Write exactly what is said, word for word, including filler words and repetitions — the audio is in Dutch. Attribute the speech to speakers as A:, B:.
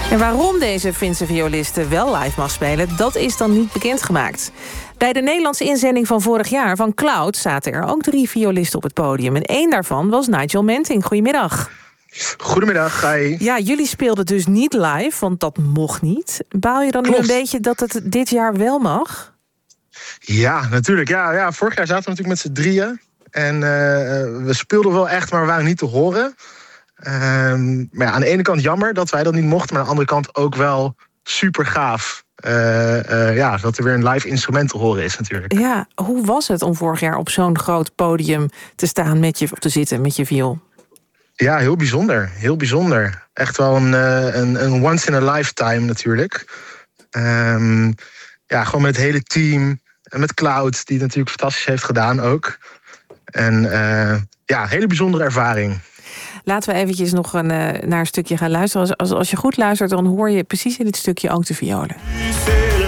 A: En waarom deze Finse violiste wel live mag spelen, dat is dan niet bekendgemaakt. Bij de Nederlandse inzending van vorig jaar van Cloud zaten er ook drie violisten op het podium. En één daarvan was Nigel Menting. Goedemiddag.
B: Goedemiddag, hi.
A: Ja, jullie speelden dus niet live, want dat mocht niet. Baal je dan nu een beetje dat het dit jaar wel mag?
B: Ja, natuurlijk. Ja, ja, vorig jaar zaten we natuurlijk met z'n drieën. En uh, we speelden wel echt, maar we waren niet te horen. Um, maar ja, aan de ene kant jammer dat wij dat niet mochten, maar aan de andere kant ook wel super gaaf. Uh, uh, ja, dat er weer een live instrument te horen is natuurlijk.
A: Ja, hoe was het om vorig jaar op zo'n groot podium te staan met je, of te zitten met je viool?
B: Ja, heel bijzonder. Heel bijzonder. Echt wel een, een, een once in a lifetime natuurlijk. Um, ja, gewoon met het hele team. En met Cloud, die het natuurlijk fantastisch heeft gedaan ook. En uh, ja, hele bijzondere ervaring.
A: Laten we eventjes nog een, uh, naar een stukje gaan luisteren. Als, als, als je goed luistert, dan hoor je precies in dit stukje ook de violen.